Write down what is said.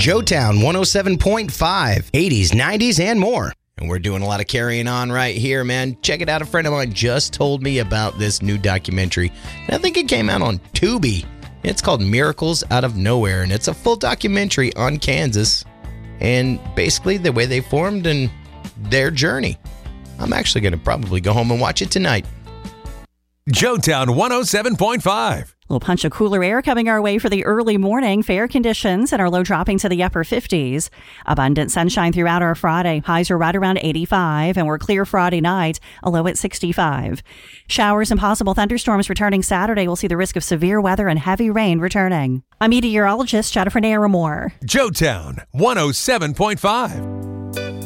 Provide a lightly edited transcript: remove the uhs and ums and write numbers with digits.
Joetown 107.5, 80s, 90s, and more. And we're doing a lot of carrying on right here, man. Check it out. A friend of mine just told me about this new documentary. And I think it came out on Tubi. It's called Miracles Out of Nowhere, and it's a full documentary on Kansas and basically the way they formed and their journey. I'm actually going to probably go home and watch it tonight. Joetown 107.5. A little punch of cooler air coming our way for the early morning. Fair conditions and our low dropping to the upper 50s. Abundant sunshine throughout our Friday. Highs are right around 85, and we're clear Friday night, a low at 65. Showers and possible thunderstorms returning Saturday. We'll see the risk of severe weather and heavy rain returning. I'm meteorologist Jennifer Naramore. Joetown 107.5.